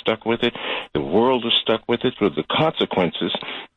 stuck with it. The world is stuck with it for the consequences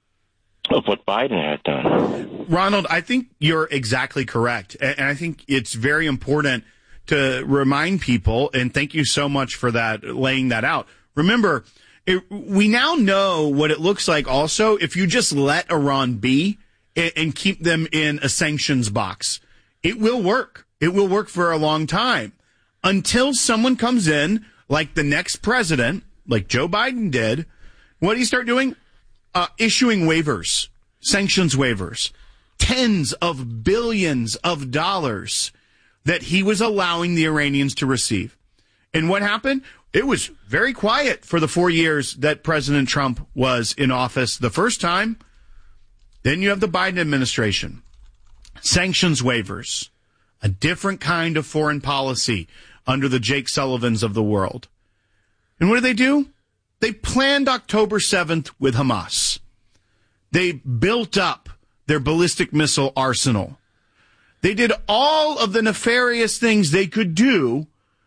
of what Biden had done. Ronald, I think you're exactly correct. And I think it's very important to remind people, and thank you so much for that, laying that out. Remember, we now know what it looks like also if you just let Iran be and keep them in a sanctions box. It will work. It will work for a long time until someone comes in, like the next president, like Joe Biden did. What do you start doing? Issuing waivers, sanctions waivers, tens of billions of dollars that he was allowing the Iranians to receive. And what happened? It was very quiet for the 4 years that President Trump was in office the first time. Then you have the Biden administration. Sanctions waivers, a different kind of foreign policy under the Jake Sullivans of the world. And what do? They planned October 7th with Hamas. They built up their ballistic missile arsenal. They did all of the nefarious things they could do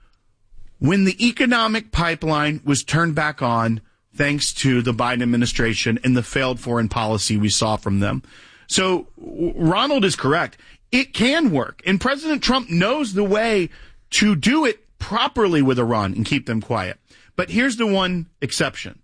when the economic pipeline was turned back on thanks to the Biden administration and the failed foreign policy we saw from them. So Ronald is correct. It can work. And President Trump knows the way to do it properly with Iran and keep them quiet. But here's the one exception.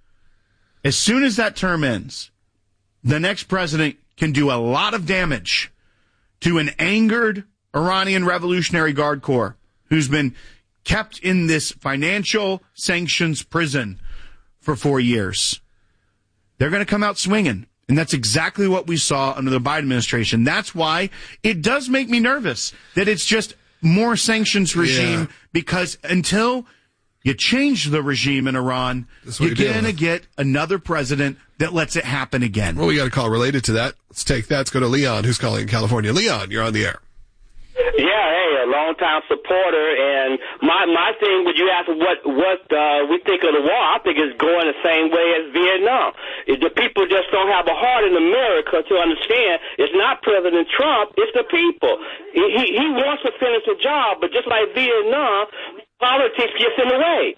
As soon as that term ends, the next president can do a lot of damage to an angered Iranian Revolutionary Guard Corps who's been kept in this financial sanctions prison for 4 years. They're going to come out swinging. And that's exactly what we saw under the Biden administration. That's why it does make me nervous that it's just more sanctions regime, because until you change the regime in Iran, you're going to get another president that lets it happen again. Well, we got a call related to that. Let's take that. Let's go to Leon, who's calling in California. Leon, you're on the air. Yeah, hey, a long-time supporter, and my thing, would you ask what we think of the war? I think it's going the same way as Vietnam. The people just don't have a heart in America to understand it's not President Trump, it's the people. He wants to finish the job, but just like Vietnam, politics gets in the way.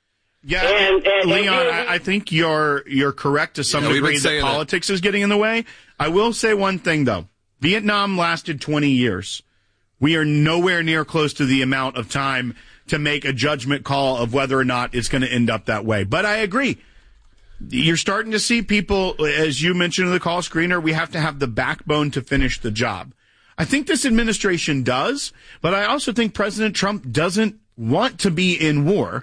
Yeah, Leon, I think you're correct to some degree that politics is getting in the way. I will say one thing, though. Vietnam lasted 20 years. We are nowhere near close to the amount of time to make a judgment call of whether or not it's going to end up that way. But I agree. You're starting to see people, as you mentioned in the call screener, we have to have the backbone to finish the job. I think this administration does, but I also think President Trump doesn't want to be in war.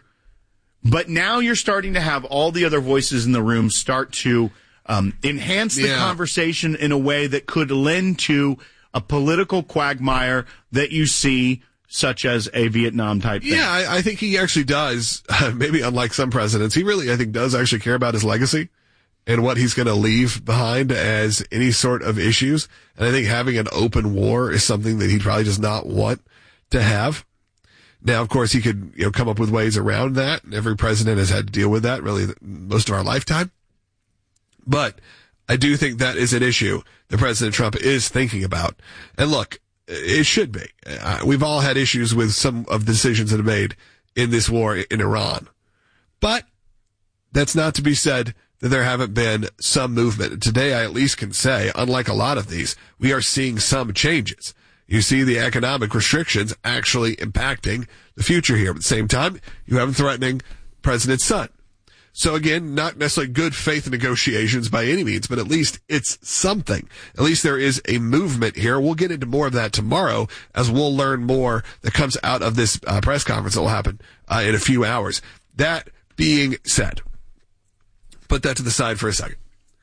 But now you're starting to have all the other voices in the room start to enhance the conversation in a way that could lend to a political quagmire that you see, such as a Vietnam type thing. Yeah, I think he actually does. Maybe unlike some presidents, he really, I think, does actually care about his legacy and what he's going to leave behind as any sort of issues. And I think having an open war is something that he probably does not want to have. Now, of course, he could, come up with ways around that. Every president has had to deal with that really most of our lifetime. But I do think that is an issue that President Trump is thinking about. And look, it should be. We've all had issues with some of the decisions that are made in this war in Iran. But that's not to be said that there haven't been some movement. Today, I at least can say, unlike a lot of these, we are seeing some changes. You see the economic restrictions actually impacting the future here. At the same time, you have him threatening President's son. So again, not necessarily good faith negotiations by any means, but at least it's something. At least there is a movement here. We'll get into more of that tomorrow as we'll learn more that comes out of this press conference that will happen in a few hours. That being said, put that to the side for a second.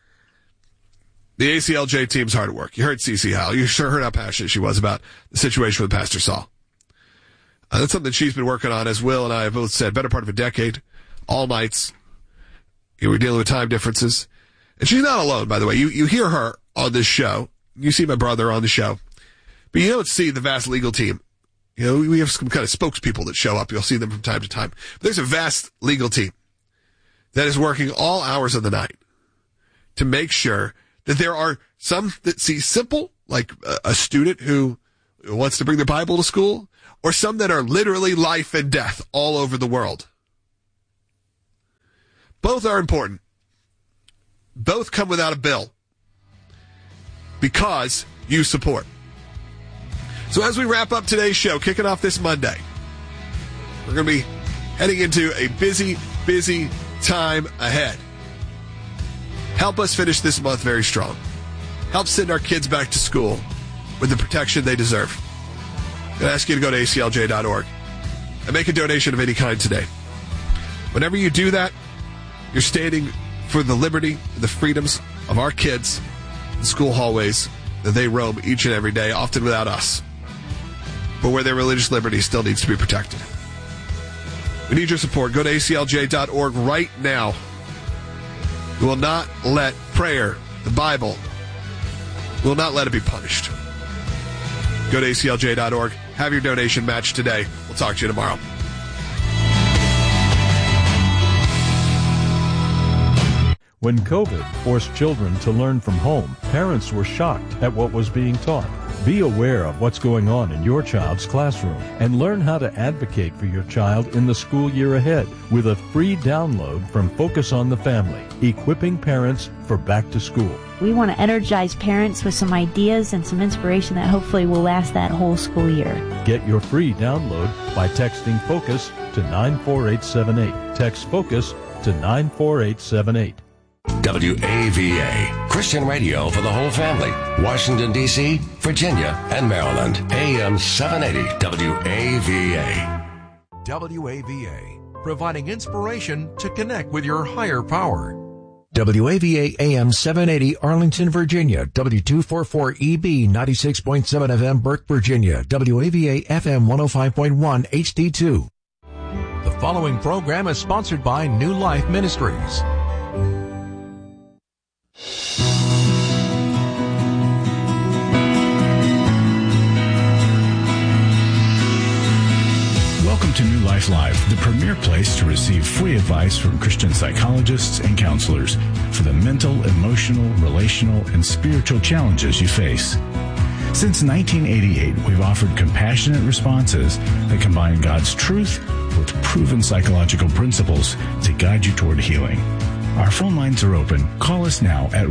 The ACLJ team's hard at work. You heard Cece Howell. You sure heard how passionate she was about the situation with Pastor Saul. That's something she's been working on, as Will and I have both said, better part of a decade, all nights. We're dealing with time differences. And she's not alone, by the way. You hear her on this show. You see my brother on the show. But you don't see the vast legal team. We have some kind of spokespeople that show up. You'll see them from time to time. But there's a vast legal team that is working all hours of the night to make sure that there are some that see simple, like a student who wants to bring their Bible to school, or some that are literally life and death all over the world. Both are important. Both come without a bill because you support. So as we wrap up today's show, kicking off this Monday, we're going to be heading into a busy, busy time ahead. Help us finish this month very strong. Help send our kids back to school with the protection they deserve. I'm going to ask you to go to aclj.org and make a donation of any kind today. Whenever you do that, you're standing for the liberty and the freedoms of our kids in school hallways that they roam each and every day, often without us, but where their religious liberty still needs to be protected. We need your support. Go to aclj.org right now. We will not let prayer, the Bible, we will not let it be punished. Go to aclj.org. Have your donation matched today. We'll talk to you tomorrow. When COVID forced children to learn from home, parents were shocked at what was being taught. Be aware of what's going on in your child's classroom and learn how to advocate for your child in the school year ahead with a free download from Focus on the Family, equipping parents for back to school. We want to energize parents with some ideas and some inspiration that hopefully will last that whole school year. Get your free download by texting FOCUS to 94878. Text FOCUS to 94878. WAVA, Christian radio for the whole family. Washington, D.C., Virginia, and Maryland. AM 780 WAVA. WAVA, providing inspiration to connect with your higher power. WAVA AM 780 Arlington, Virginia. W244EB 96.7 FM Burke, Virginia. WAVA FM 105.1 HD2. The following program is sponsored by New Life Ministries. Welcome to New Life Live, the premier place to receive free advice from Christian psychologists and counselors for the mental, emotional, relational, and spiritual challenges you face. Since 1988, we've offered compassionate responses that combine God's truth with proven psychological principles to guide you toward healing. Our phone lines are open. Call us now at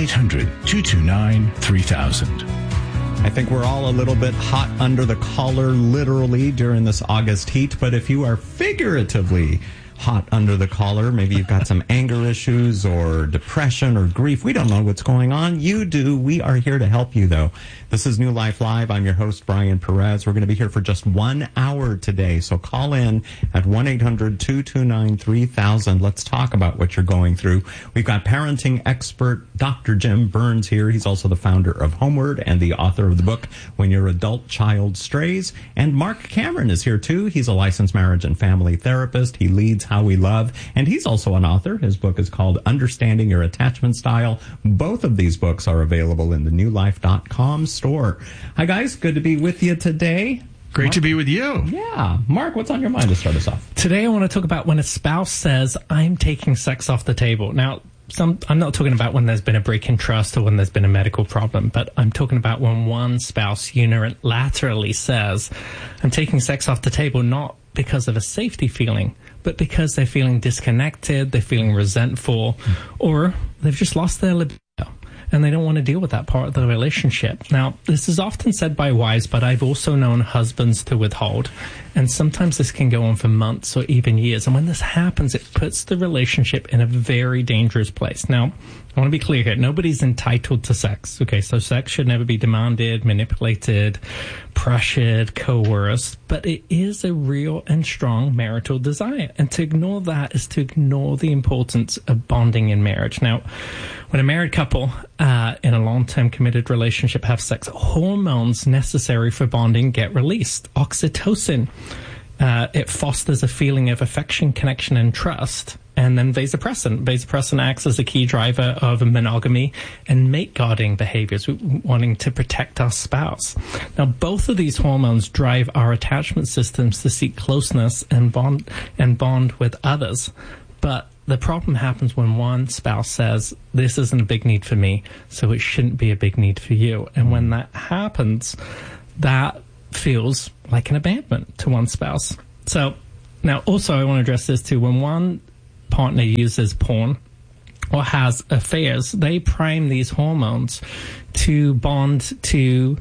1-800-229-3000. I think we're all a little bit hot under the collar, literally, during this August heat. But if you are figuratively hot under the collar, maybe you've got some anger issues or depression or grief. We don't know what's going on. You do. We are here to help you, though. This is New Life Live. I'm your host, Brian Perez. We're going to be here for just 1 hour today. So call in at 1-800-229-3000. Let's talk about what you're going through. We've got parenting expert Dr. Jim Burns here. He's also the founder of Homeward and the author of the book, When Your Adult Child Strays. And Mark Cameron is here, too. He's a licensed marriage and family therapist. He leads How We Love, and he's also an author. His book is called Understanding Your Attachment Style. Both of these books are available in the newlife.com store. Hi, guys. Good to be with you today. Great to be with you. Yeah. Mark, what's on your mind to start us off? Today I want to talk about when a spouse says, I'm taking sex off the table. Now, I'm not talking about when there's been a break in trust or when there's been a medical problem, but I'm talking about when one spouse unilaterally says, I'm taking sex off the table, not because of a safety feeling, but because they're feeling disconnected, they're feeling resentful, or they've just lost their libido and they don't want to deal with that part of the relationship. Now, this is often said by wives, but I've also known husbands to withhold. And sometimes this can go on for months or even years. And when this happens, it puts the relationship in a very dangerous place. Now, I want to be clear here. Nobody's entitled to sex. Okay, so sex should never be demanded, manipulated, pressured, coerced. But it is a real and strong marital desire. And to ignore that is to ignore the importance of bonding in marriage. Now, when a married couple in a long-term committed relationship have sex, hormones necessary for bonding get released. Oxytocin. It fosters a feeling of affection, connection, and trust. And then vasopressin. Vasopressin acts as a key driver of monogamy and mate guarding behaviors, wanting to protect our spouse. Now, both of these hormones drive our attachment systems to seek closeness and bond with others. But the problem happens when one spouse says, this isn't a big need for me, so it shouldn't be a big need for you. And when that happens, that feels like an abandonment to one spouse. So now also I want to address this too. When one partner uses porn or has affairs, they prime these hormones to bond to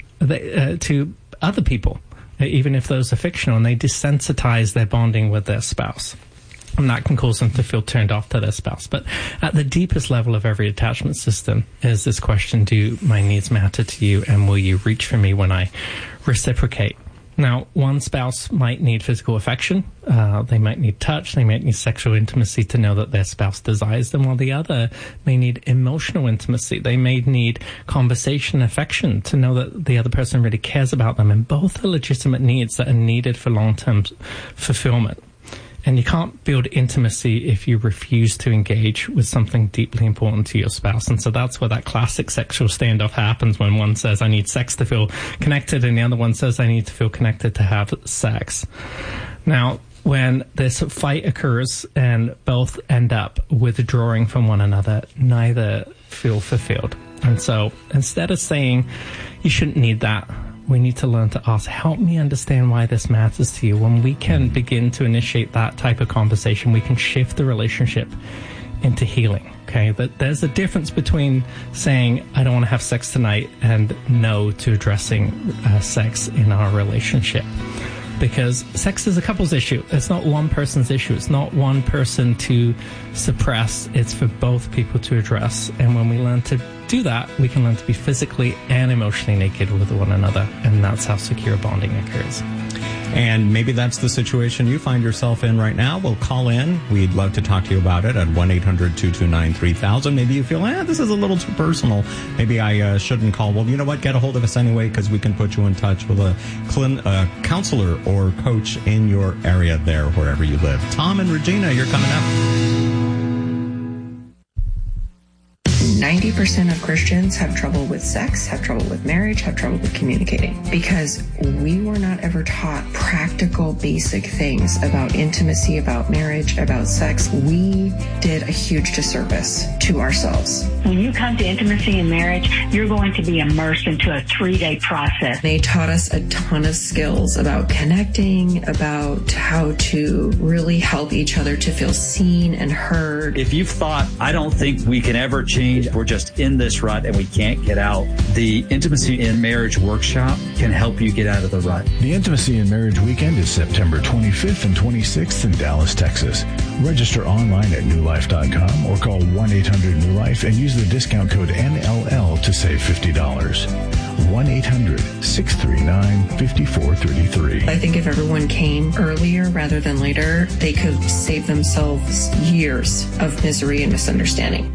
other people, even if those are fictional, and they desensitize their bonding with their spouse. And that can cause them to feel turned off to their spouse. But at the deepest level of every attachment system is this question, do my needs matter to you, and will you reach for me when I reciprocate? Now, one spouse might need physical affection. They might need touch. They might need sexual intimacy to know that their spouse desires them, while the other may need emotional intimacy. They may need conversation, affection to know that the other person really cares about them. And both are legitimate needs that are needed for long-term fulfillment. And you can't build intimacy if you refuse to engage with something deeply important to your spouse. And so that's where that classic sexual standoff happens, when one says, I need sex to feel connected, and the other one says, I need to feel connected to have sex. Now, when this fight occurs and both end up withdrawing from one another, neither feel fulfilled. And so instead of saying, you shouldn't need that, we need to learn to ask, help me understand why this matters to you. When we can begin to initiate that type of conversation, we can shift the relationship into healing. Okay, but there's a difference between saying, I don't want to have sex tonight, and no to addressing sex in our relationship. Because sex is a couple's issue. It's not one person's issue. It's not one person to suppress. It's for both people to address. And when we learn to do that, we can learn to be physically and emotionally naked with one another. And that's how secure bonding occurs. And maybe that's the situation you find yourself in right now. Well, call in. We'd love to talk to you about it at 1-800-229-3000. Maybe you feel, this is a little too personal. Maybe I shouldn't call. Well, you know what? Get a hold of us anyway, because we can put you in touch with a counselor or coach in your area there, wherever you live. Tom and Regina, you're coming up. 90% of Christians have trouble with sex, have trouble with marriage, have trouble with communicating, because we were not ever taught practical, basic things about intimacy, about marriage, about sex. We did a huge disservice to ourselves. When you come to intimacy and marriage, you're going to be immersed into a 3-day process. They taught us a ton of skills about connecting, about how to really help each other to feel seen and heard. If you've thought, I don't think we can ever change, we're just in this rut and we can't get out, the Intimacy in Marriage Workshop can help you get out of the rut. The Intimacy in Marriage Weekend is September 25th and 26th in Dallas, Texas. Register online at newlife.com or call 1-800-NEW-LIFE and use the discount code NLL to save $50. 1-800-639-5433. I think if everyone came earlier rather than later, they could save themselves years of misery and misunderstanding.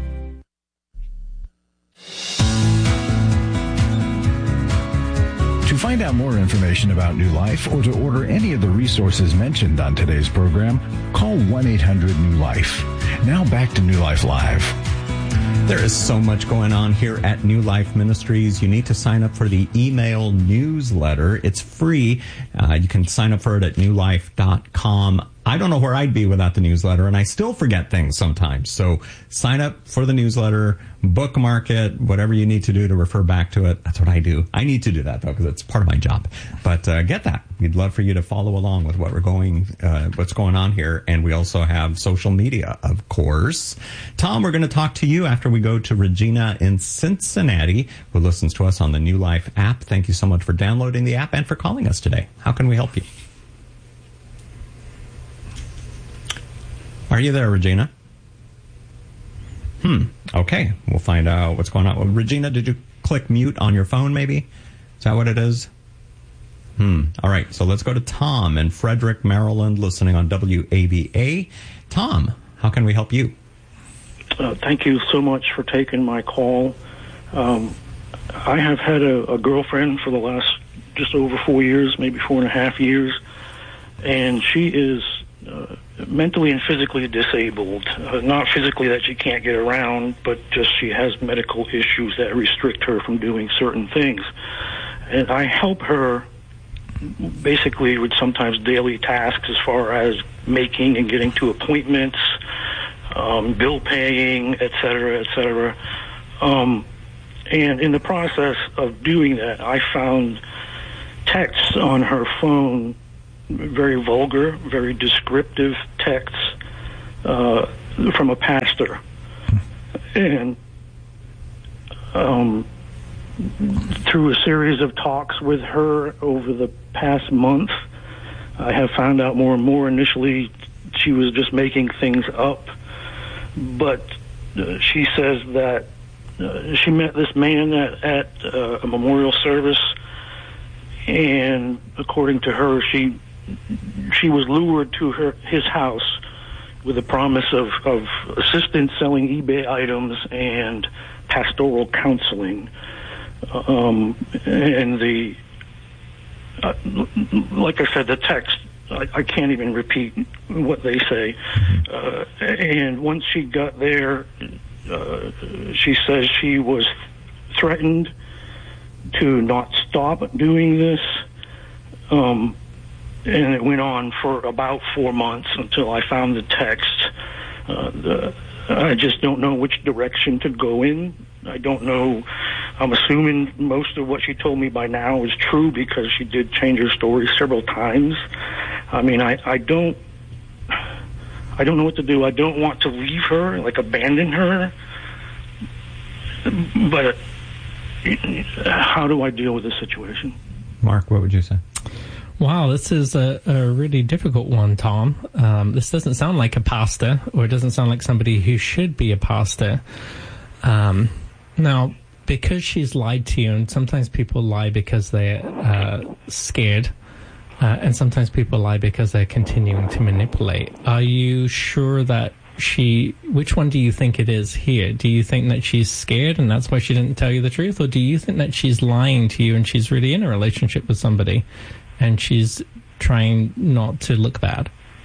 To find out more information about New Life or to order any of the resources mentioned on today's program, call 1-800-NEW-LIFE. Now back to New Life Live. There is so much going on here at New Life Ministries. You need to sign up for the email newsletter. It's free. You can sign up for it at newlife.com. I don't know where I'd be without the newsletter, and I still forget things sometimes. So sign up for the newsletter, bookmark it, whatever you need to do to refer back to it. That's what I do. I need to do that, though, because it's part of my job. But get that. We'd love for you to follow along with what's going on here. And we also have social media, of course. Tom, we're going to talk to you after we go to Regina in Cincinnati, who listens to us on the New Life app. Thank you so much for downloading the app and for calling us today. How can we help you? Are you there, Regina? Okay. We'll find out what's going on. Well, Regina, did you click mute on your phone, maybe? Is that what it is? All right. So let's go to Tom in Frederick, Maryland, listening on WAVA. Tom, how can we help you? Thank you so much for taking my call. I have had a girlfriend for the last just over 4 years, maybe 4.5 years, and she is mentally and physically disabled. Not physically that she can't get around, but just she has medical issues that restrict her from doing certain things. And I help her basically with sometimes daily tasks as far as making and getting to appointments, bill paying, et cetera, and in the process of doing that, I found texts on her phone, very vulgar, very descriptive texts from a pastor. And through a series of talks with her over the past month, I have found out more and more. Initially, she was just making things up, but she says that she met this man at a memorial service, and according to her, she was lured to his house with a promise of assistance selling eBay items and pastoral counseling. And like I said, the text, I can't even repeat what they say. And once she got there, she says she was threatened to not stop doing this. And it went on for about 4 months until I found the text. I just don't know which direction to go in. I don't know. I'm assuming most of what she told me by now is true because she did change her story several times. I mean, I don't know what to do. I don't want to leave her, like abandon her. But how do I deal with this situation? Mark, what would you say? Wow, this is a really difficult one, Tom. This doesn't sound like a pastor, or it doesn't sound like somebody who should be a pastor. Now, because she's lied to you, and sometimes people lie because they're scared, and sometimes people lie because they're continuing to manipulate. Are you sure that which one do you think it is here? Do you think that she's scared and that's why she didn't tell you the truth? Or do you think that she's lying to you and she's really in a relationship with somebody and she's trying not to look bad?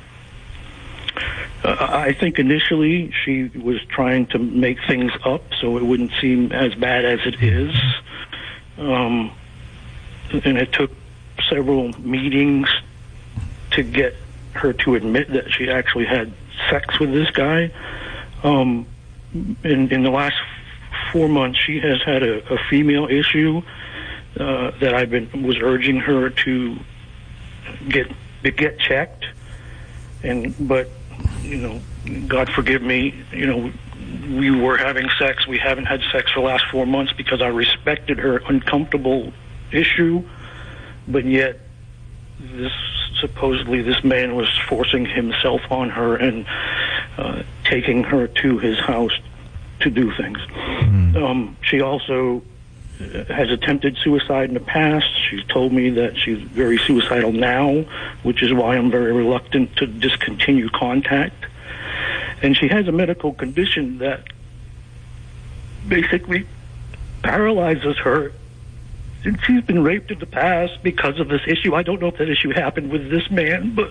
I think initially she was trying to make things up so it wouldn't seem as bad as it is. And it took several meetings to get her to admit that she actually had sex with this guy. In the last 4 months, she has had a female issue that I was urging her to get checked. But you know, God forgive me, you know, we were having sex. We haven't had sex for the last 4 months because I respected her uncomfortable issue, but yet supposedly this man was forcing himself on her and taking her to his house to do things. She also has attempted suicide in the past. She's told me that she's very suicidal now, which is why I'm very reluctant to discontinue contact. And she has a medical condition that basically paralyzes her. And she's been raped in the past because of this issue. I don't know if that issue happened with this man, but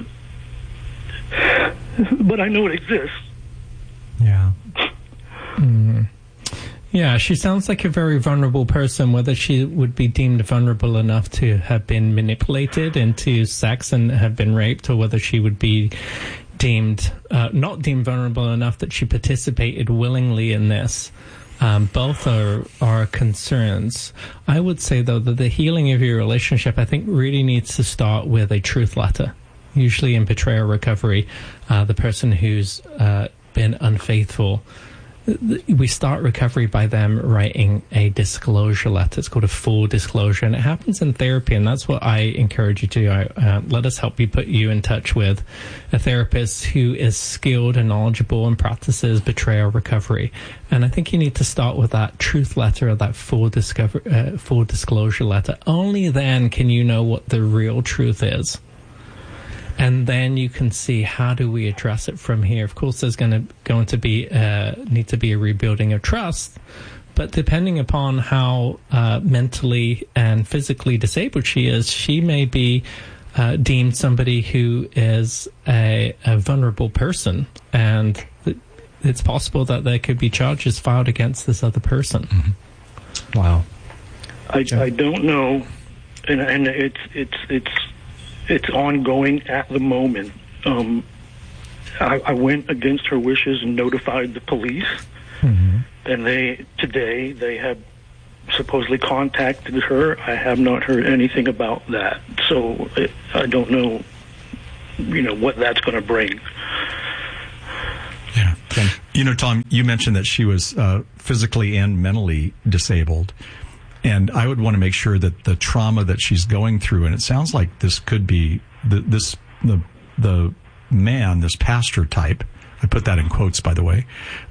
I know it exists. Yeah. Yeah, she sounds like a very vulnerable person. Whether she would be deemed vulnerable enough to have been manipulated into sex and have been raped, or whether she would be deemed not deemed vulnerable enough that she participated willingly in this. Both are concerns. I would say, though, that the healing of your relationship, I think, really needs to start with a truth letter. Usually in betrayal recovery, the person who's been unfaithful, we start recovery by them writing a disclosure letter. It's called a full disclosure, and it happens in therapy, and that's what I encourage you to do. Let us help you put you in touch with a therapist who is skilled and knowledgeable and practices betrayal recovery. And I think you need to start with that truth letter, or that full disclosure letter. Only then can you know what the real truth is. And then you can see, how do we address it from here? Of course, there's going to be need to be a rebuilding of trust, but depending upon how mentally and physically disabled she is, she may be deemed somebody who is a vulnerable person, and it's possible that there could be charges filed against this other person. Mm-hmm. Wow. I don't know, and it's ongoing at the moment. I went against her wishes and notified the police, and today they have supposedly contacted her. I have not heard anything about that, so I don't know, what that's going to bring. Yeah. Ken. You know, Tom, you mentioned that she was physically and mentally disabled. And I would want to make sure that the trauma that she's going through, and it sounds like this could be the man, this pastor type, I put that in quotes, by the way,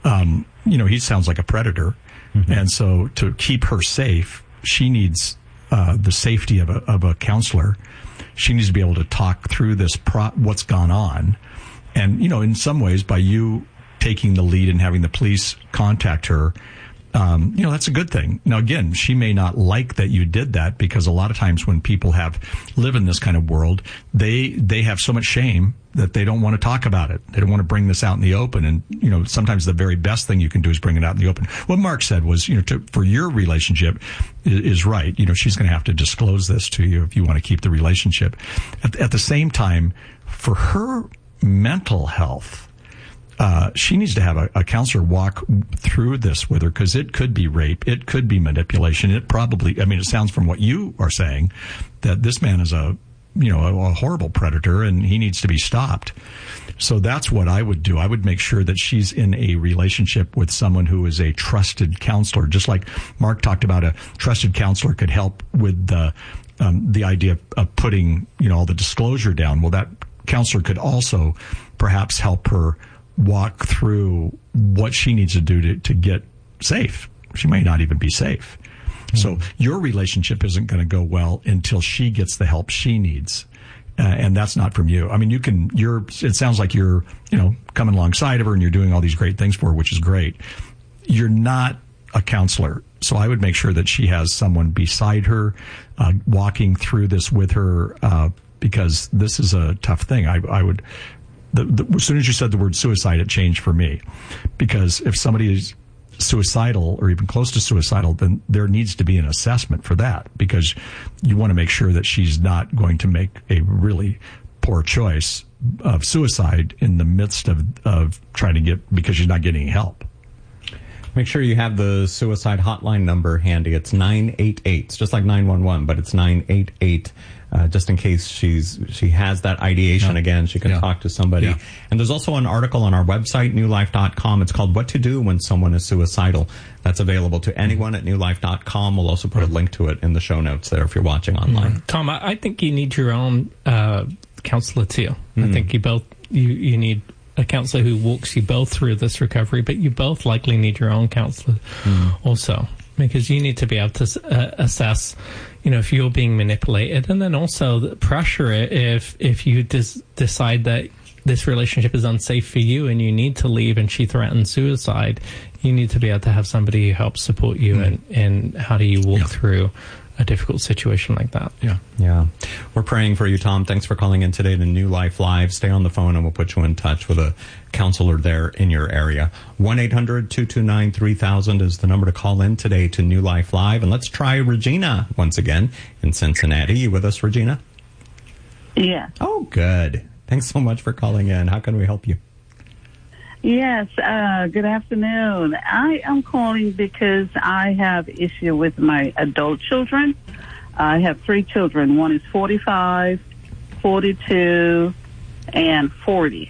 he sounds like a predator. Mm-hmm. And so to keep her safe, she needs the safety of a counselor. She needs to be able to talk through this, what's gone on. And, in some ways, by you taking the lead and having the police contact her, that's a good thing. Now, again, she may not like that you did that, because a lot of times when people live in this kind of world, they have so much shame that they don't want to talk about it. They don't want to bring this out in the open. And, sometimes the very best thing you can do is bring it out in the open. What Mark said was, for your relationship is right. She's going to have to disclose this to you if you want to keep the relationship. At the same time, for her mental health, she needs to have a counselor walk through this with her, because it could be rape. It could be manipulation. It sounds from what you are saying that this man is a horrible predator and he needs to be stopped. So that's what I would do. I would make sure that she's in a relationship with someone who is a trusted counselor. Just like Mark talked about, a trusted counselor could help with the idea of putting, all the disclosure down. Well, that counselor could also perhaps help her walk through what she needs to do to get safe. She may not even be safe. Mm-hmm. So your relationship isn't going to go well until she gets the help she needs. And that's not from you. It sounds like you're, coming alongside of her and you're doing all these great things for her, which is great. You're not a counselor. So I would make sure that she has someone beside her, walking through this with her, because this is a tough thing. I would, as soon as you said the word suicide, it changed for me, because if somebody is suicidal or even close to suicidal, then there needs to be an assessment for that, because you want to make sure that she's not going to make a really poor choice of suicide in the midst of trying to because she's not getting help. Make sure you have the suicide hotline number handy. It's 988. It's just like 911, but it's 988. Just in case she has that ideation again, she can talk to somebody. Yeah. And there's also an article on our website, newlife.com. It's called What to Do When Someone is Suicidal. That's available to anyone at newlife.com. We'll also put a link to it in the show notes there if you're watching online. Tom, I think you need your own counselor too. I think you need a counselor who walks you both through this recovery, but you both likely need your own counselor also, because you need to be able to assess, if you're being manipulated, and then also the pressure if you decide that this relationship is unsafe for you and you need to leave and she threatens suicide, you need to be able to have somebody who helps support you and how do you walk through a difficult situation like that. Yeah. We're praying for you, Tom. Thanks for calling in today to New Life Live. Stay on the phone and we'll put you in touch with a counselor there in your area. 1-800-229-3000 is the number to call in today to New Life Live. And let's try Regina once again in Cincinnati. You with us, Regina? Yeah. Oh, good. Thanks so much for calling in. How can we help you? Yes, good afternoon. I am calling because I have issue with my adult children. I have 3 children. One is 45, 42, and 40,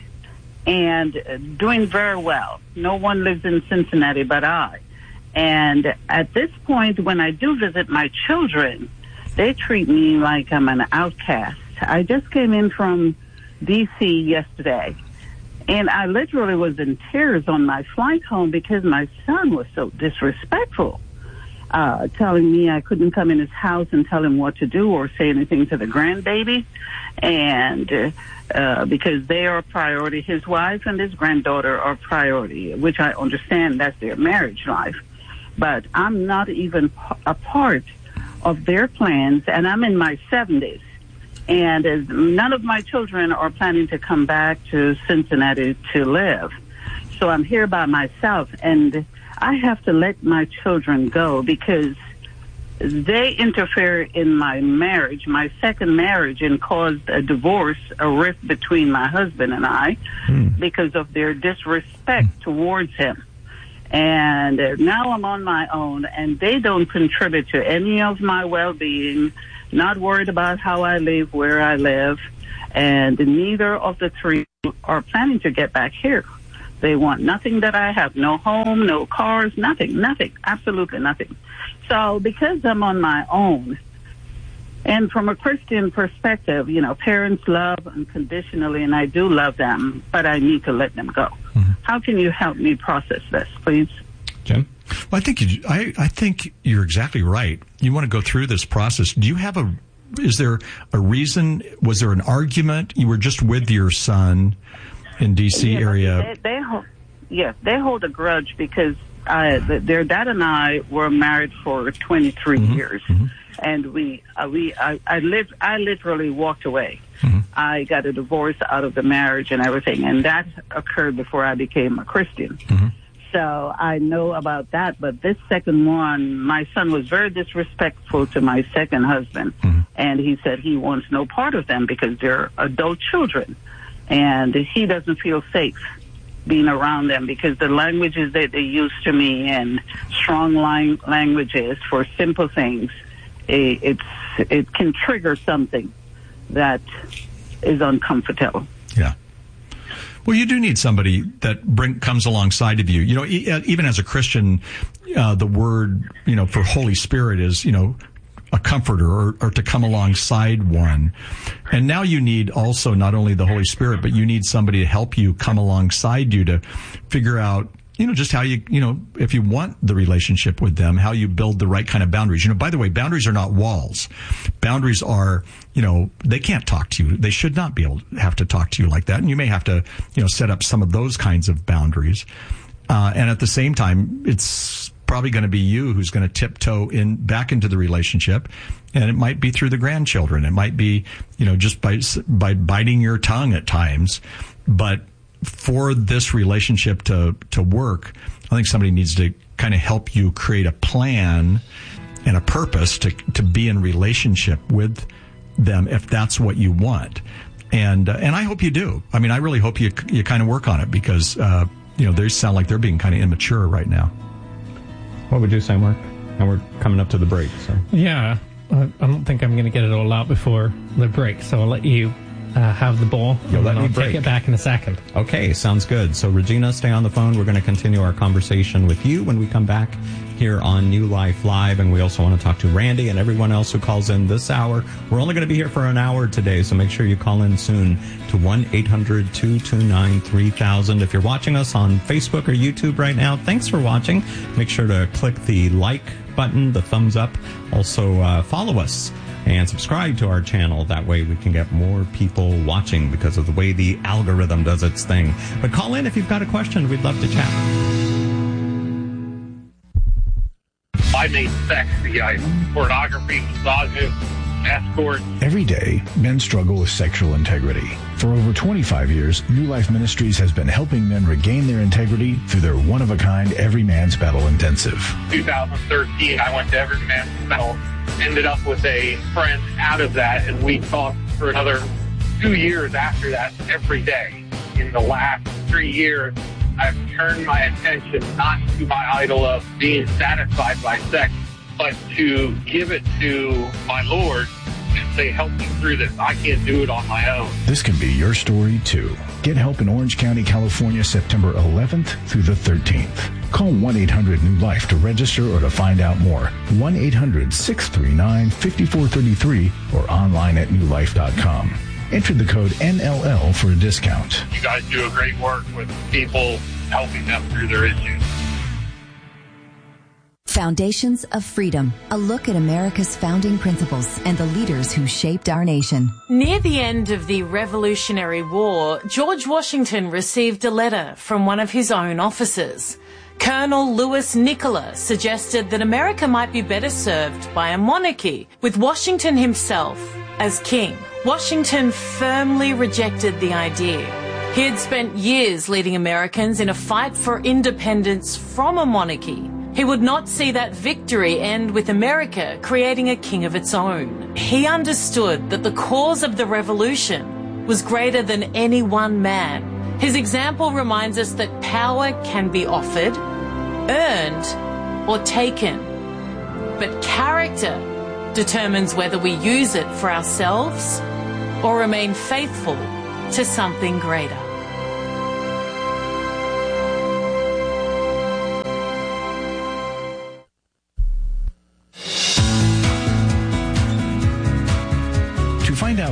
and doing very well. No one lives in Cincinnati but I. And at this point, when I do visit my children, they treat me like I'm an outcast. I just came in from D.C. yesterday, and I literally was in tears on my flight home because my son was so disrespectful, telling me I couldn't come in his house and tell him what to do or say anything to the grandbaby, and because they are a priority, his wife and his granddaughter are a priority, which I understand that's their marriage life. But I'm not even a part of their plans, and I'm in my 70s. And none of my children are planning to come back to Cincinnati to live. So I'm here by myself, and I have to let my children go because they interfere in my marriage, my second marriage, and caused a divorce, a rift between my husband and I because of their disrespect towards him. And now I'm on my own, and they don't contribute to any of my well-being, not worried about how I live, where I live, and neither of the 3 are planning to get back here. They want nothing that I have. No home, no cars, nothing, absolutely nothing. So because I'm on my own, and from a Christian perspective, parents love unconditionally, and I do love them, but I need to let them go. Mm-hmm. How can you help me process this, please? Jim? Well, I think you're exactly right. You want to go through this process. Do you have is there a reason? Was there an argument? You were just with your son in D.C. area. They hold a grudge because their dad and I were married for 23 years. Mm-hmm. And I literally walked away. Mm-hmm. I got a divorce out of the marriage and everything, and that occurred before I became a Christian. Mm-hmm. So I know about that, but this second one, my son was very disrespectful to my second husband, mm-hmm. and he said he wants no part of them because they're adult children, and he doesn't feel safe being around them because the languages that they use to me and strong languages for simple things, it can trigger something that is uncomfortable. Yeah. Well, you do need somebody that comes alongside of you. Even as a Christian, the word, for Holy Spirit is, a comforter or to come alongside one. And now you need also not only the Holy Spirit, but you need somebody to help you come alongside you to figure out, just how you, if you want the relationship with them, how you build the right kind of boundaries. By the way, boundaries are not walls. Boundaries are, they can't talk to you. They should not be able to have to talk to you like that. And you may have to, set up some of those kinds of boundaries. And at the same time, it's probably going to be you who's going to tiptoe back into the relationship. And it might be through the grandchildren. It might be, just by biting your tongue at times. But for this relationship to work, I think somebody needs to kind of help you create a plan and a purpose to be in relationship with them if that's what you want. And I hope you do. I mean, I really hope you kind of work on it because, they sound like they're being kind of immature right now. What would you say, Mark? And we're coming up to the break. So yeah, I don't think I'm going to get it all out before the break, so I'll let you have the ball. You'll let me take it back in a second. Okay, sounds good. So Regina, stay on the phone. We're going to continue our conversation with you when we come back here on New Life Live, and we also want to talk to Randy and everyone else who calls in this hour. We're only going to be here for an hour today, so make sure you call in soon to 1-800-229-3000. If you're watching us on Facebook or YouTube right now, thanks for watching. Make sure to click the like button, the thumbs up. Also, follow us and subscribe to our channel. That way we can get more people watching because of the way the algorithm does its thing. But call in if you've got a question. We'd love to chat. I made sex the item. Pornography, massages, escorts. Every day, men struggle with sexual integrity. For over 25 years, New Life Ministries has been helping men regain their integrity through their one-of-a-kind Every Man's Battle Intensive. 2013, I went to Every Man's Battle. Ended up with a friend out of that, and we talked for another 2 years after that every day. In the last 3 years, I've turned my attention not to my idol of being satisfied by sex, but to give it to my Lord and say, help me through this. I can't do it on my own. This can be your story, too. Get help in Orange County, California, September 11th through the 13th. Call 1-800-NEW-LIFE to register or to find out more. 1-800-639-5433 or online at newlife.com. Enter the code NLL for a discount. You guys do a great work with people, helping them through their issues. Foundations of Freedom, a look at America's founding principles and the leaders who shaped our nation. Near the end of the Revolutionary War, George Washington received a letter from one of his own officers. Colonel Louis Nicola suggested that America might be better served by a monarchy, with Washington himself as king. Washington firmly rejected the idea. He had spent years leading Americans in a fight for independence from a monarchy. He would not see that victory end with America creating a king of its own. He understood that the cause of the revolution was greater than any one man. His example reminds us that power can be offered, earned, or taken. But character determines whether we use it for ourselves or remain faithful to something greater.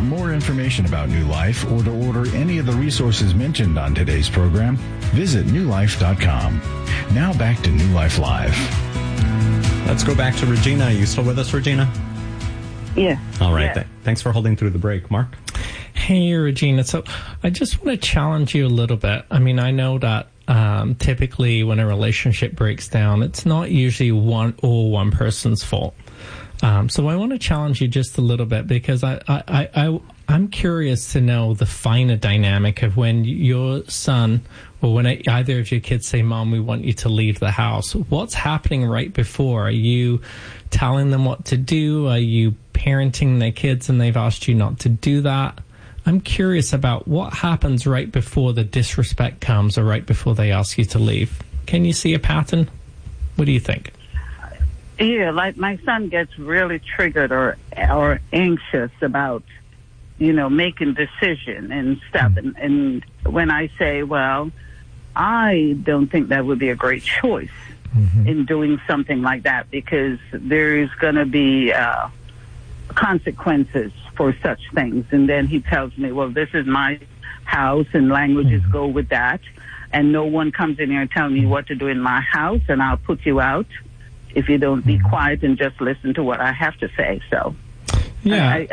For more information about New Life or to order any of the resources mentioned on today's program, visit newlife.com. Now back to New Life Live. Let's go back to Regina. Are you still with us, Regina? Yeah. All right. Yeah. Thanks for holding through the break. Mark? Hey, Regina. So I just want to challenge you a little bit. I mean, I know that typically when a relationship breaks down, it's not usually one person's fault. So I want to challenge you just a little bit because I'm curious to know the finer dynamic of when your son or when either of your kids say, Mom, we want you to leave the house. What's happening right before? Are you telling them what to do? Are you parenting their kids and they've asked you not to do that? I'm curious about what happens right before the disrespect comes or right before they ask you to leave. Can you see a pattern? What do you think? Yeah, like my son gets really triggered or anxious about, making decision and stuff. And when I say, well, I don't think that would be a great choice in doing something like that because there's going to be consequences for such things. And then he tells me, well, this is my house and languages go with that. And no one comes in here and tells me what to do in my house and I'll put you out if you don't be quiet and just listen to what I have to say. So, yeah.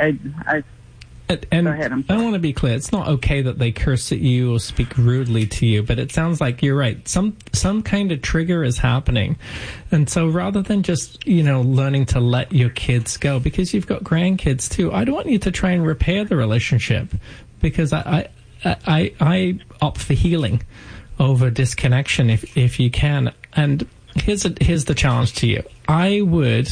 And go ahead, I want to be clear. It's not okay that they curse at you or speak rudely to you, but it sounds like you're right. Some kind of trigger is happening. And so rather than just, learning to let your kids go, because you've got grandkids too, I don't want you to try and repair the relationship because I opt for healing over disconnection if you can. And here's the challenge to you. I would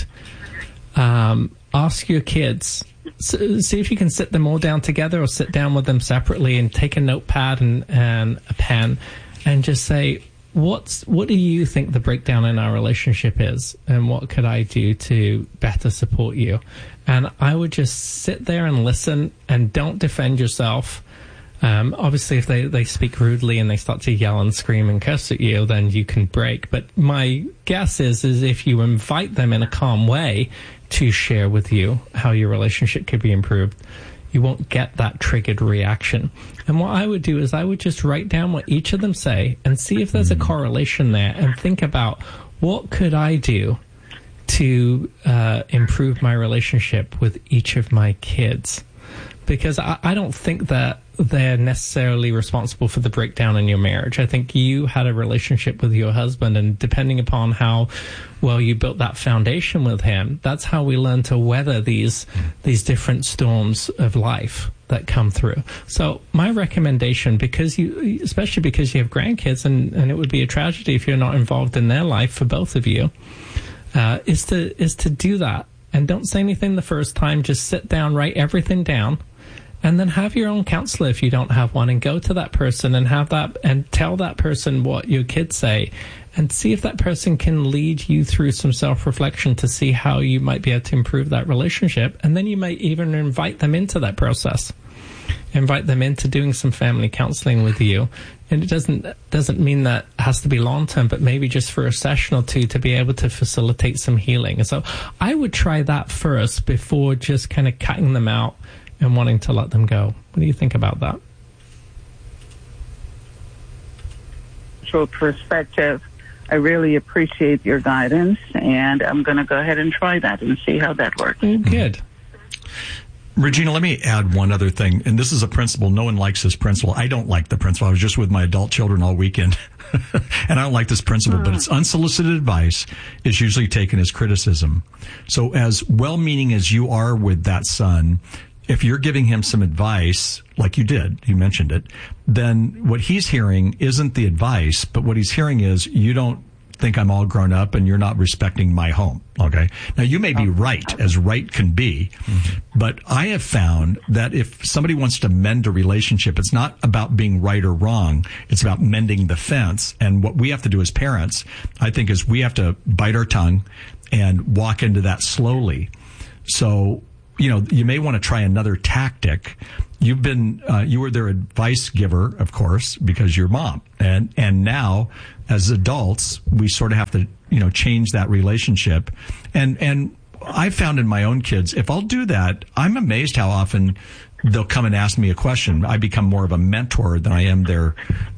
ask your kids, see if you can sit them all down together or sit down with them separately and take a notepad and a pen and just say, what do you think the breakdown in our relationship is and what could I do to better support you? And I would just sit there and listen and don't defend yourself. Obviously, if they speak rudely and they start to yell and scream and curse at you, then you can break. But my guess is if you invite them in a calm way to share with you how your relationship could be improved, you won't get that triggered reaction. And what I would do is I would just write down what each of them say and see if there's a correlation there and think about what could I do to improve my relationship with each of my kids. Because I don't think that they're necessarily responsible for the breakdown in your marriage. I think you had a relationship with your husband, and depending upon how well you built that foundation with him, that's how we learn to weather these different storms of life that come through. So my recommendation, especially because you have grandkids, and it would be a tragedy if you're not involved in their life for both of you, is to do that. And don't say anything the first time. Just sit down, write everything down. And then have your own counselor if you don't have one, and go to that person and tell that person what your kids say, and see if that person can lead you through some self-reflection to see how you might be able to improve that relationship. And then you might even invite them into that process. Invite them into doing some family counseling with you. And it doesn't mean that it has to be long-term, but maybe just for a session or two to be able to facilitate some healing. And so I would try that first before just kind of cutting them out and wanting to let them go. What do you think about that? Perspective. I really appreciate your guidance, and I'm going to go ahead and try that and see how that works. Good. Regina, let me add one other thing, and this is a principle. No one likes this principle. I don't like the principle. I was just with my adult children all weekend, and I don't like this principle, but it's unsolicited advice is usually taken as criticism. So as well-meaning as you are with that son, if you're giving him some advice, like you did, you mentioned it, then what he's hearing isn't the advice, but what he's hearing is, you don't think I'm all grown up and you're not respecting my home. Okay. Now you may be right, as right can be, but I have found that if somebody wants to mend a relationship, it's not about being right or wrong. It's about mending the fence. And what we have to do as parents, I think, is we have to bite our tongue and walk into that slowly. So, you may want to try another tactic. You were their advice giver, of course, because you're mom. And now, as adults, we sort of have to, change that relationship. And I found in my own kids, if I'll do that, I'm amazed how often they'll come and ask me a question. I become more of a mentor than I am their,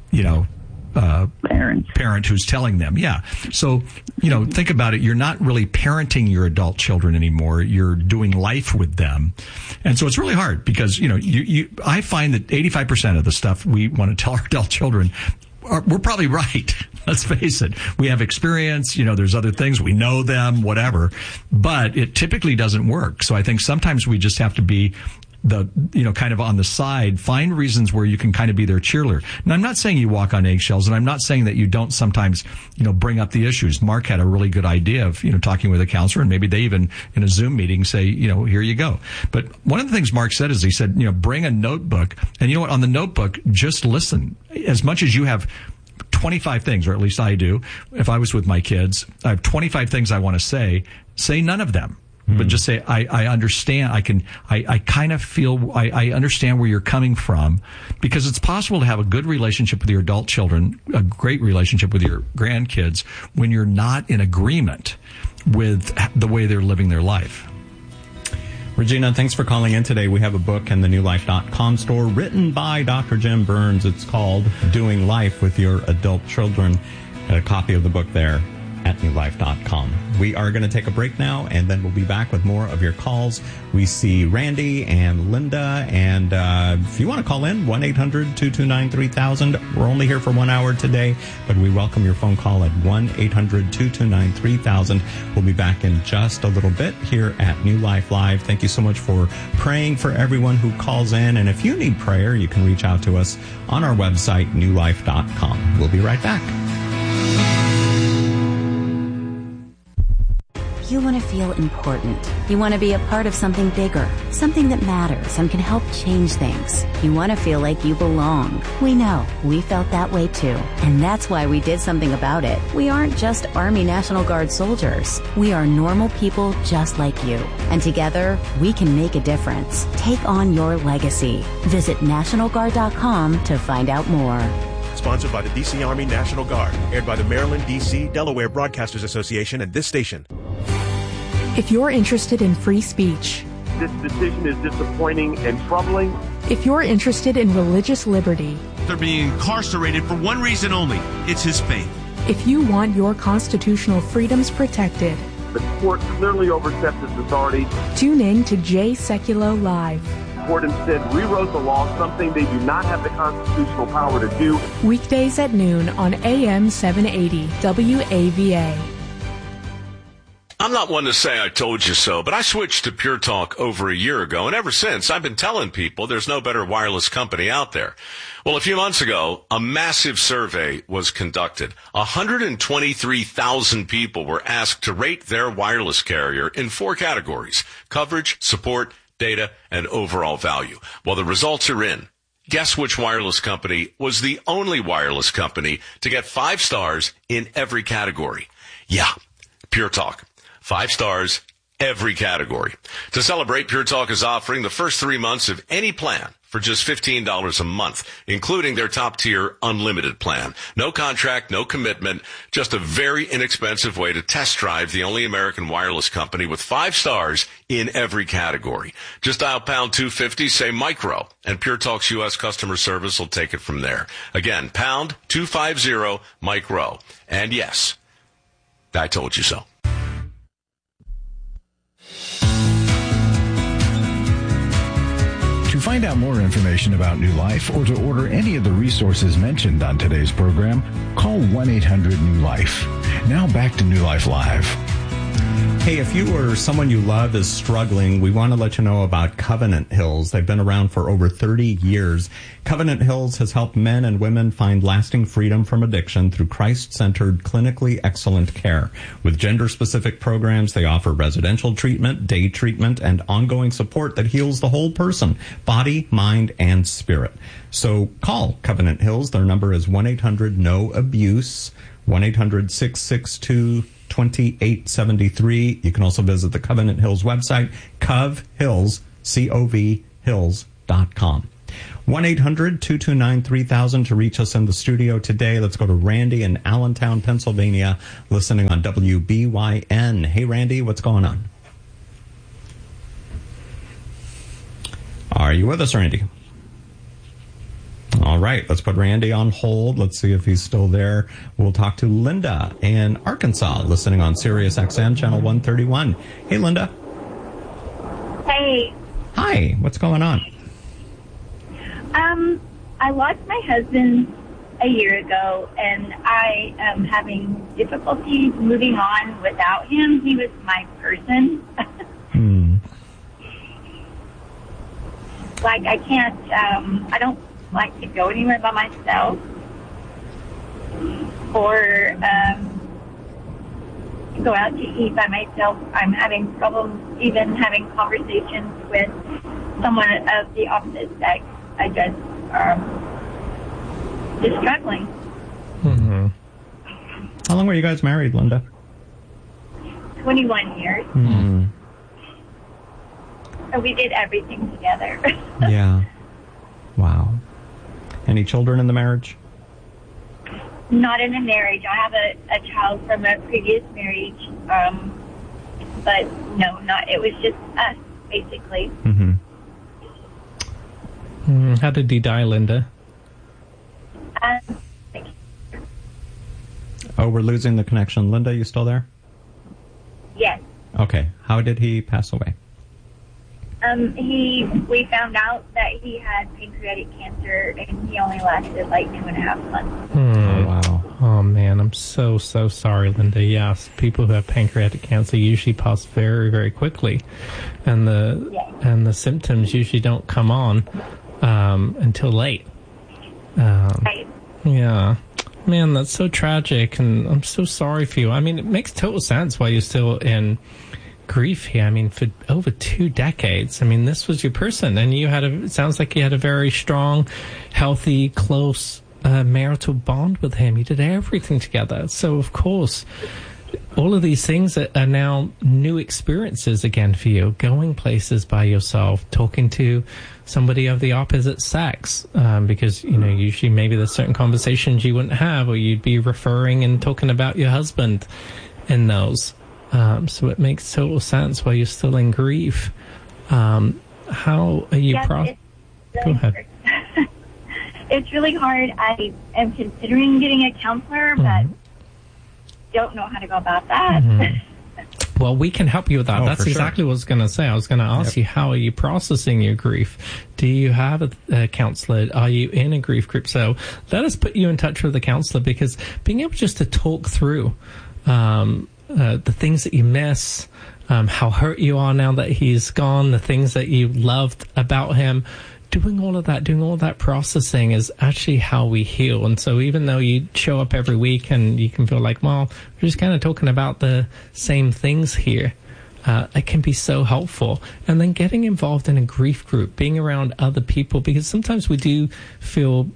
parent who's telling them. Yeah. So, think about it. You're not really parenting your adult children anymore. You're doing life with them. And so it's really hard because, I find that 85% of the stuff we want to tell our adult children, we're probably right. Let's face it. We have experience. There's other things. We know them, whatever. But it typically doesn't work. So I think sometimes we just have to be kind of on the side, find reasons where you can kind of be their cheerleader. And I'm not saying you walk on eggshells, and I'm not saying that you don't sometimes, bring up the issues. Mark had a really good idea of, talking with a counselor, and maybe they even in a Zoom meeting say, here you go. But one of the things Mark said is he said, bring a notebook, and on the notebook, just listen. As much as you have 25 things, or at least I do, if I was with my kids, I have 25 things I want to say none of them. But just say, I understand, I kind of feel, I understand where you're coming from, because it's possible to have a good relationship with your adult children, a great relationship with your grandkids, when you're not in agreement with the way they're living their life. Regina, thanks for calling in today. We have a book in the newlife.com store written by Dr. Jim Burns. It's called Doing Life with Your Adult Children. A copy of the book there at newlife.com. We are going to take a break now, and then we'll be back with more of your calls. We see Randy and Linda, and if you want to call in, 1-800-229-3000. We're only here for 1 hour today, but we welcome your phone call at 1-800-229-3000. We'll be back in just a little bit here at New Life Live. Thank you so much for praying for everyone who calls in, and if you need prayer, you can reach out to us on our website, newlife.com. We'll be right back. You want to feel important. You want to be a part of something bigger, something that matters and can help change things. You want to feel like you belong. We know. We felt that way too. And that's why we did something about it. We aren't just Army National Guard soldiers. We are normal people just like you. And together, we can make a difference. Take on your legacy. Visit NationalGuard.com to find out more. Sponsored by the D.C. Army National Guard. Aired by the Maryland, D.C., Delaware Broadcasters Association and this station. If you're interested in free speech, this decision is disappointing and troubling. If you're interested in religious liberty, they're being incarcerated for one reason only. It's his faith. If you want your constitutional freedoms protected, the court clearly overstepped its authority. Tune in to Jay Sekulow Live. The court instead rewrote the law, something they do not have the constitutional power to do. Weekdays at noon on AM 780 WAVA. I'm not one to say I told you so, but I switched to Pure Talk over a year ago, and ever since I've been telling people there's no better wireless company out there. Well, a few months ago, a massive survey was conducted. 123,000 people were asked to rate their wireless carrier in 4 categories: coverage, support, data, and overall value. Well, the results are in. Guess which wireless company was the only wireless company to get 5 stars in every category? Yeah, Pure Talk. 5 stars, every category. To celebrate, Pure Talk is offering the first 3 months of any plan for just $15 a month, including their top-tier unlimited plan. No contract, no commitment, just a very inexpensive way to test drive the only American wireless company with 5 stars in every category. Just dial pound 250, say micro, and Pure Talk's U.S. customer service will take it from there. Again, pound 250 micro. And yes, I told you so. To find out more information about New Life or to order any of the resources mentioned on today's program, call 1-800-NEW-LIFE. Now back to New Life Live. Hey, if you or someone you love is struggling, we want to let you know about Covenant Hills. They've been around for over 30 years. Covenant Hills has helped men and women find lasting freedom from addiction through Christ-centered, clinically excellent care. With gender-specific programs, they offer residential treatment, day treatment, and ongoing support that heals the whole person, body, mind, and spirit. So call Covenant Hills. Their number is 1-800-NO-ABUSE, 1-800-662-2873. You can also visit the Covenant Hills website, CovHills, COVHills.com. 1-800-229-3000 to reach us in the studio today. Let's go to Randy in Allentown, Pennsylvania, listening on WBYN. Hey, Randy, what's going on? Are you with us, Randy? All right, let's put Randy on hold. Let's see if he's still there. We'll talk to Linda in Arkansas, listening on Sirius XM, channel 131. Hey, Linda. Hey. Hi, what's going on? I lost my husband a year ago, and I am having difficulty moving on without him. He was my person. Like, I can't, I don't like to go anywhere by myself or go out to eat by myself. I'm having problems even having conversations with someone of the opposite sex. I just struggling. Mm-hmm. How long were you guys married, Linda? 21 years. Mm-hmm. So we did everything together. Yeah. Wow. Any children in the marriage? Not in a marriage. I have a child from a previous marriage, but no, not. It was just us, basically. Mm-hmm. How did he die, Linda? Oh, we're losing the connection. Linda, you still there? Yes. Okay. How did he pass away? We found out that he had pancreatic cancer, and he only lasted like 2.5 months. Oh, wow. Oh, man, I'm so sorry, Linda. Yes, people who have pancreatic cancer usually pass very, very quickly, and the symptoms usually don't come on until late. Right. Yeah. Man, that's so tragic, and I'm so sorry for you. I mean, it makes total sense why you're still in grief here. I mean, for over 2 decades, I mean, this was your person, and it sounds like you had a very strong, healthy, close marital bond with him. You did everything together. So, of course, all of these things are now new experiences again for you, going places by yourself, talking to somebody of the opposite sex, because, usually maybe there's certain conversations you wouldn't have, or you'd be referring and talking about your husband in those. So it makes total sense why you're still in grief. How are you? Yes, Go ahead. It's really hard. I am considering getting a counselor, but don't know how to go about that. Mm-hmm. Well, we can help you with that. That's exactly what I was going to say. I was going to ask you, how are you processing your grief? Do you have a counselor? Are you in a grief group? So let us put you in touch with a counselor, because being able just to talk through the things that you miss, how hurt you are now that he's gone, the things that you loved about him, doing all of that processing is actually how we heal. And so even though you show up every week and you can feel like, well, we're just kind of talking about the same things here, it can be so helpful. And then getting involved in a grief group, being around other people, because sometimes we do feel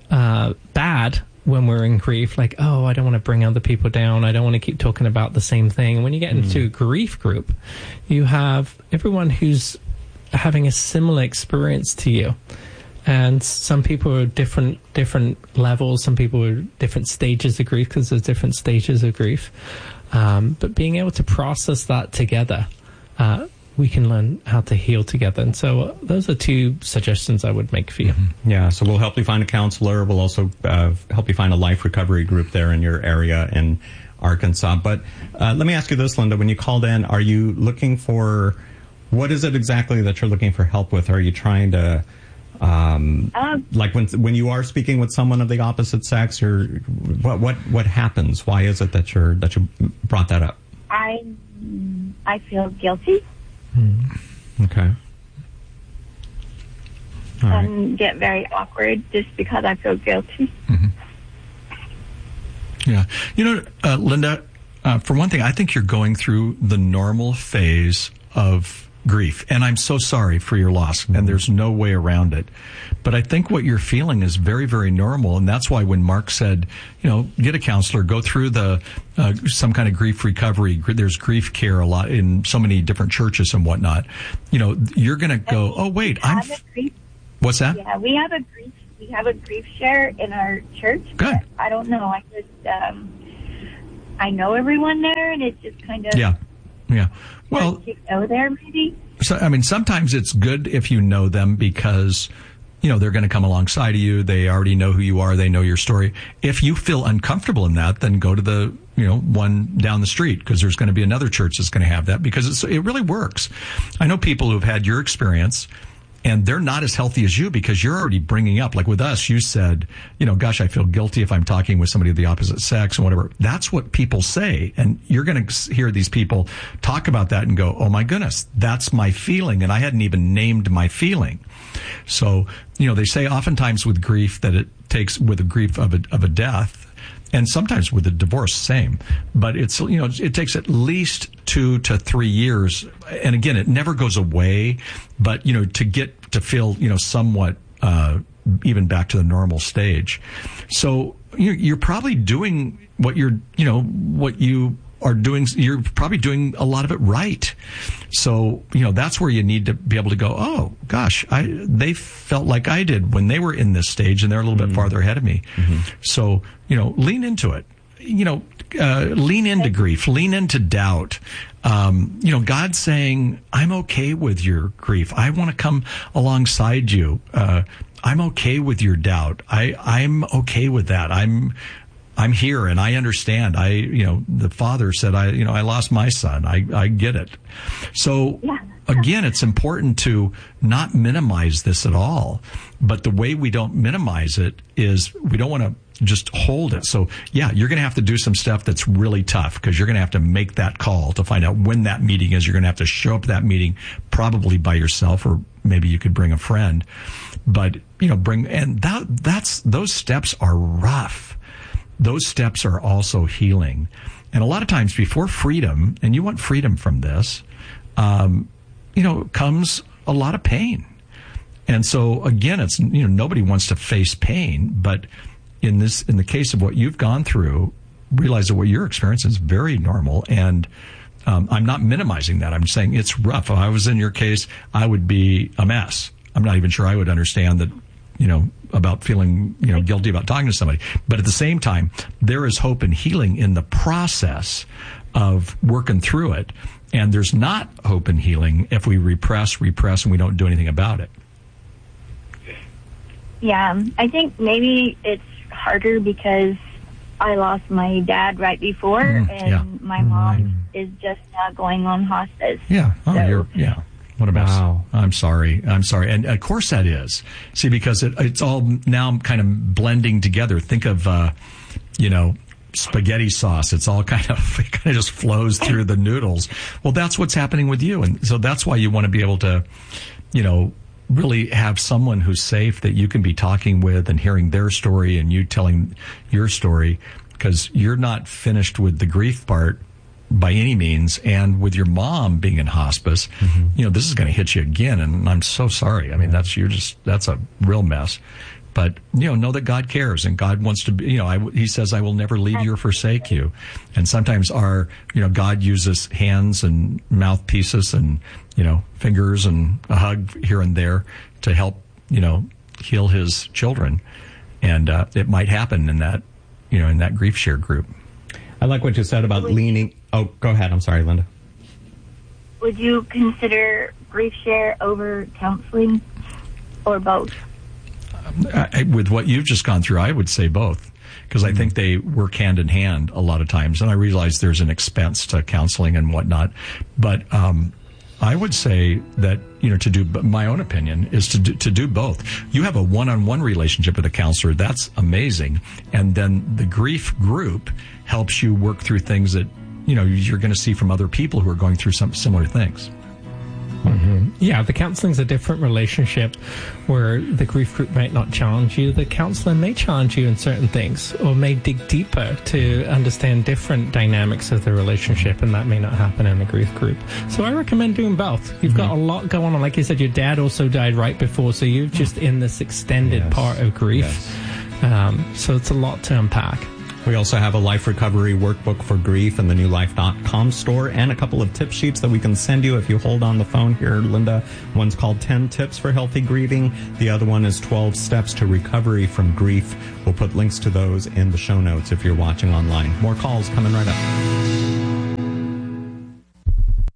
bad when we're in grief, like, oh, I don't want to bring other people down. I don't want to keep talking about the same thing. And when you get into a grief group, you have everyone who's having a similar experience to you. And some people are different levels. Some people are different stages of grief, because there's different stages of grief. But being able to process that together, we can learn how to heal together. And so those are 2 suggestions I would make for you. Yeah, so we'll help you find a counselor. We'll also help you find a life recovery group there in your area in Arkansas. But let me ask you this, Linda. When you called in, are you looking for, what is it exactly that you're looking for help with? Are you trying to, like when you are speaking with someone of the opposite sex, or what happens? Why is it that you brought that up? I feel guilty. Okay. All right. And get very awkward just because I feel guilty. Yeah. Linda, for one thing, I think you're going through the normal phase of grief. And I'm so sorry for your loss, and there's no way around it. But I think what you're feeling is very, very normal. And that's why when Mark said, get a counselor, go through some kind of grief recovery. There's grief care a lot in so many different churches and whatnot. You're going to go, oh, wait, what's that? Yeah, we have a grief share in our church. Good. I don't know. I know everyone there, and it's just kind of. Yeah. Yeah. Well, you go there, maybe. So, I mean, sometimes it's good if you know them because, you know, they're going to come alongside of you. They already know who you are. They know your story. If you feel uncomfortable in that, then go to the, you know, one down the street, because there's going to be another church that's going to have that, because it really works. I know people who've had your experience, and they're not as healthy as you, because you're already bringing up, like with us, you said, you know, gosh, I feel guilty if I'm talking with somebody of the opposite sex and whatever. That's what people say. And you're going to hear these people talk about that and go, oh my goodness, that's my feeling. And I hadn't even named my feeling. So, you know, they say oftentimes with grief that it takes, with the grief of a death, and sometimes with a divorce, same. But it's, you know, it takes at least 2 to 3 years. And again, it never goes away, but, you know, to get to feel, you know, somewhat, even back to the normal stage. So you're probably doing what you are doing. You're probably doing a lot of it right. So, you know, that's where you need to be able to go, oh gosh, they felt like I did when they were in this stage, and they're a little bit farther ahead of me. So, you know, lean into it. You know, lean into grief, lean into doubt. You know, God's saying, I'm okay with your grief. I want to come alongside you. I'm okay with your doubt. I'm okay with that. I'm here and I understand. You know, the father said, I lost my son. I get it. So again, it's important to not minimize this at all. But the way we don't minimize it is we don't want to just hold it. So yeah, you're going to have to do some stuff that's really tough, because you're going to have to make that call to find out when that meeting is. You're going to have to show up at that meeting probably by yourself, or maybe you could bring a friend. But, you know, those steps are rough. Those steps are also healing. And a lot of times before freedom, and you want freedom from this, you know, comes a lot of pain. And so again, it's, you know, nobody wants to face pain, but in the case of what you've gone through, realize that what you're experiencing is very normal. And I'm not minimizing that. I'm just saying it's rough. If I was in your case, I would be a mess. I'm not even sure I would understand that, you know, about feeling, you know, guilty about talking to somebody. But at the same time, there is hope and healing in the process of working through it. And there's not hope and healing if we repress, and we don't do anything about it. Yeah, I think maybe it's harder because I lost my dad right before, and my mom is just now going on hospice. Yeah. Oh, so. What about? Wow. I'm sorry. And of course that is. See, because it's all now kind of blending together. Think of, you know, spaghetti sauce. It's all kind of just flows through the noodles. Well, that's what's happening with you. And so that's why you want to be able to, you know, really have someone who's safe that you can be talking with and hearing their story and you telling your story, because you're not finished with the grief part by any means. And with your mom being in hospice, you know, this is going to hit you again. And I'm so sorry. I mean, that's a real mess. But, you know that God cares, and God wants to be, you know, He says, I will never leave you or forsake you. And sometimes God uses hands and mouthpieces and, you know, fingers and a hug here and there to help, you know, heal His children. And it might happen in that, you know, in that grief share group. I like what you said about leaning. Oh, go ahead. I'm sorry, Linda. Would you consider grief share over counseling, or both? With what you've just gone through, I would say both, because I think they work hand in hand a lot of times. And I realize there's an expense to counseling and whatnot. But I would say that, you know, my own opinion is to do both. You have a one-on-one relationship with a counselor. That's amazing. And then the grief group helps you work through things that, you know, you're going to see from other people who are going through some similar things. Yeah, the counseling's a different relationship where the grief group might not challenge you. The counsellor may challenge you in certain things, or may dig deeper to understand different dynamics of the relationship, and that may not happen in a grief group. So I recommend doing both. You've got a lot going on. Like you said, your dad also died right before, so you're just in this extended part of grief. So it's a lot to unpack. We also have a life recovery workbook for grief in the newlife.com store, and a couple of tip sheets that we can send you if you hold on the phone here, Linda. One's called 10 Tips for Healthy Grieving. The other one is 12 Steps to Recovery from Grief. We'll put links to those in the show notes if you're watching online. More calls coming right up.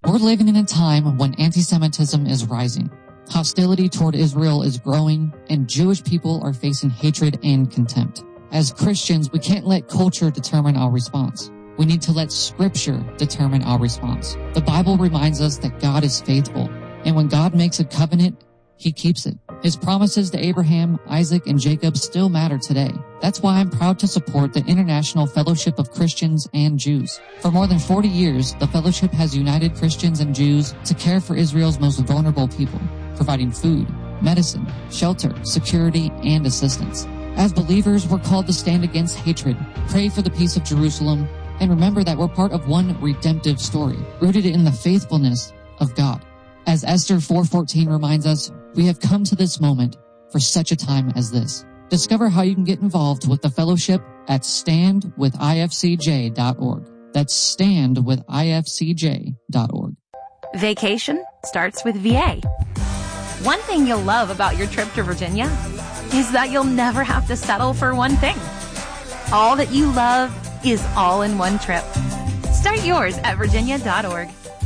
We're living in a time when anti-Semitism is rising. Hostility toward Israel is growing, and Jewish people are facing hatred and contempt. As Christians, we can't let culture determine our response. We need to let Scripture determine our response. The Bible reminds us that God is faithful, and when God makes a covenant, He keeps it. His promises to Abraham, Isaac, and Jacob still matter today. That's why I'm proud to support the International Fellowship of Christians and Jews. For more than 40 years, the fellowship has united Christians and Jews to care for Israel's most vulnerable people, providing food, medicine, shelter, security, and assistance. As believers, we're called to stand against hatred, pray for the peace of Jerusalem, and remember that we're part of one redemptive story, rooted in the faithfulness of God. As Esther 4:14 reminds us, we have come to this moment for such a time as this. Discover how you can get involved with the fellowship at standwithifcj.org. That's standwithifcj.org. Vacation starts with VA. One thing you'll love about your trip to Virginia is that you'll never have to settle for one thing. All that you love is all in one trip. Start yours at virginia.org.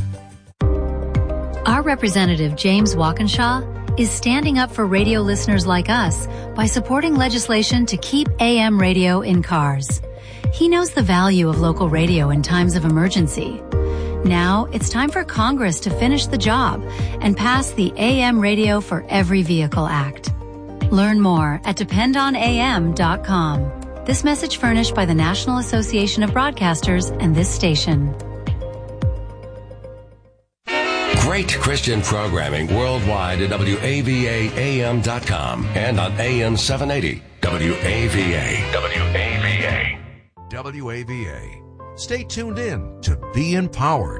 Our representative, James Walkinshaw, is standing up for radio listeners like us by supporting legislation to keep AM radio in cars. He knows the value of local radio in times of emergency. Now it's time for Congress to finish the job and pass the AM Radio for Every Vehicle Act. Learn more at dependonam.com. This message furnished by the National Association of Broadcasters and this station. Great Christian programming worldwide at WAVAAM.com and on AM 780. WAVA. WAVA. WAVA. Stay tuned in to Be Empowered.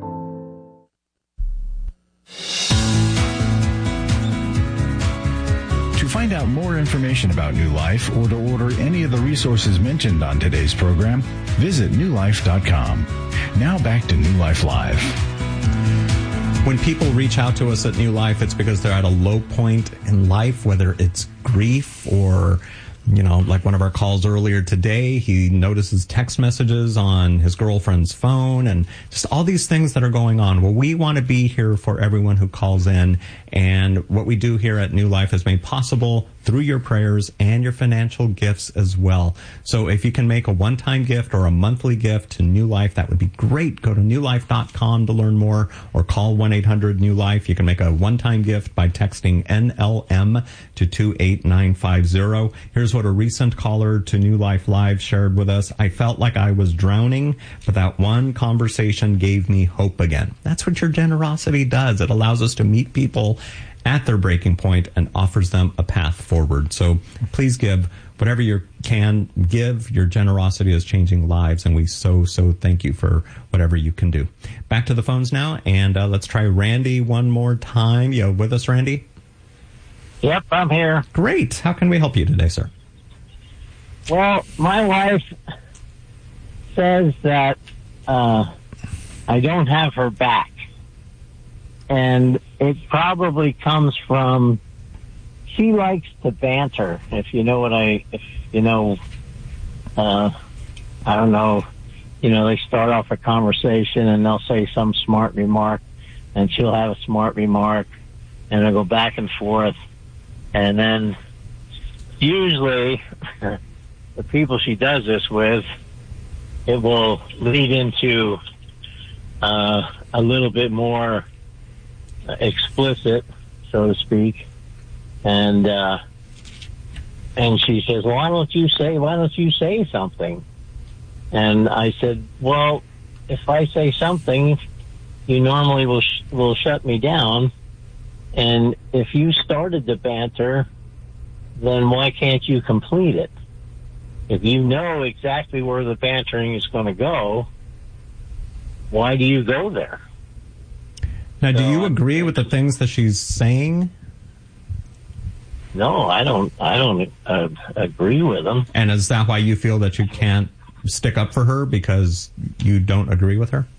To find out more information about New Life or to order any of the resources mentioned on today's program, visit newlife.com. Now back to New Life Live. When people reach out to us at New Life, it's because they're at a low point in life, whether it's grief or, like one of our calls earlier today, he notices text messages on his girlfriend's phone and just all these things that are going on. Well, we want to be here for everyone who calls in, and what we do here at New Life is made possible through your prayers and your financial gifts as well. So if you can make a one-time gift or a monthly gift to New Life, that would be great. Go to newlife.com to learn more or call 1-800-NEW-LIFE. You can make a one-time gift by texting NLM to 28950. Here's what a recent caller to New Life Live shared with us. I felt like I was drowning, but that one conversation gave me hope again. That's what your generosity does. It allows us to meet people at their breaking point and offers them a path forward. So please give whatever you can give. Your generosity is changing lives, and we so thank you for whatever you can do. Back to the phones now, and let's try Randy one more time. You with us, Randy? Yep, I'm here. Great. How can we help you today, sir? Well, my wife says that I don't have her back. And it probably comes from, she likes to banter, I don't know, they start off a conversation and they'll say some smart remark, and she'll have a smart remark, and they'll go back and forth, and then usually the people she does this with, it will lead into a little bit more explicit, so to speak, and she says, why don't you say something? And I said, well, if I say something, you normally will shut me down, and if you started the banter, then why can't you complete it? If you know exactly where the bantering is going to go, why do you go there? Now, do you agree with the things that she's saying? No, I don't agree with them. And is that why you feel that you can't stick up for her, because you don't agree with her?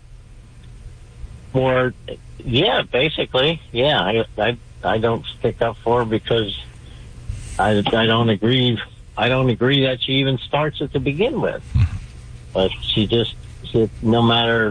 Or, yeah, basically, yeah. I don't stick up for her because I don't agree. I don't agree that she even starts it to begin with. But no matter